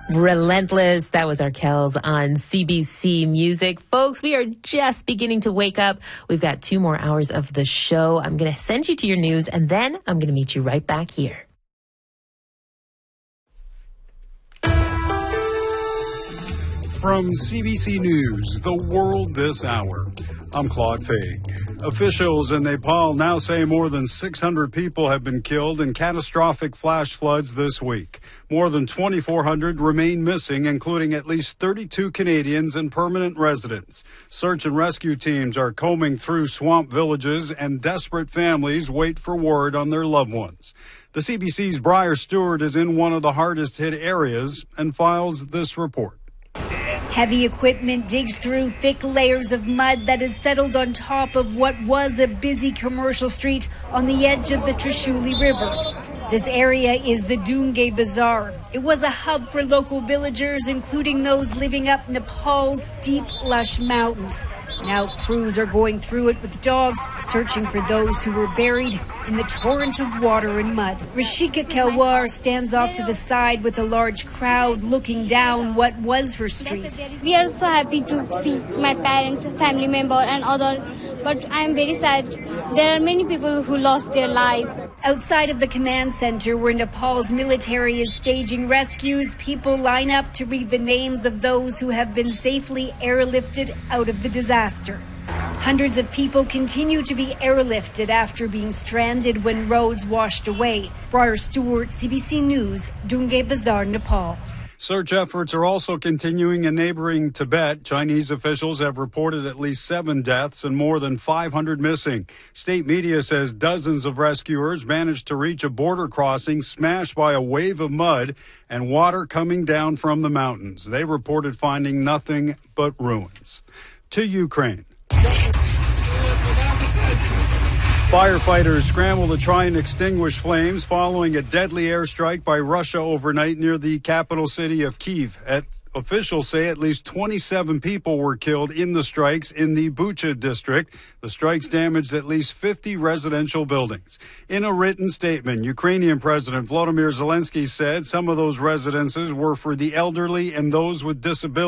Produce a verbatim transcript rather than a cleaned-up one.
Relentless. That was our Kells on C B C Music. Folks, we are just beginning to wake up. We've got two more hours of the show. I'm going to send you to your news, and then I'm going to meet you right back here. From C B C News, The World This Hour, I'm Claude Fay. Officials in Nepal now say more than six hundred people have been killed in catastrophic flash floods this week. More than twenty-four hundred remain missing, including at least thirty-two Canadians and permanent residents. Search and rescue teams are combing through swamp villages, and desperate families wait for word on their loved ones. The C B C's Briar Stewart is in one of the hardest hit areas and files this report. Heavy equipment digs through thick layers of mud that has settled on top of what was a busy commercial street on the edge of the Trishuli River. This area is the Dungay Bazaar. It was a hub for local villagers, including those living up Nepal's steep, lush mountains. Now crews are going through it with dogs, searching for those who were buried in the torrent of water and mud. Rishika Kelwar stands off to the side with a large crowd looking down what was her street. We are so happy to see my parents, family member and other, but I am very sad. There are many people who lost their life. Outside of the command center where Nepal's military is staging rescues, people line up to read the names of those who have been safely airlifted out of the disaster. Hundreds of people continue to be airlifted after being stranded when roads washed away. Briar Stewart, C B C News, Dungay Bazaar, Nepal. Search efforts are also continuing in neighboring Tibet. Chinese officials have reported at least seven deaths and more than five hundred missing. State media says dozens of rescuers managed to reach a border crossing smashed by a wave of mud and water coming down from the mountains. They reported finding nothing but ruins. To Ukraine. Firefighters scramble to try and extinguish flames following a deadly airstrike by Russia overnight near the capital city of Kyiv. At, officials say at least twenty-seven people were killed in the strikes in the Bucha district. The strikes damaged at least fifty residential buildings. In a written statement, Ukrainian President Volodymyr Zelensky said some of those residences were for the elderly and those with disabilities.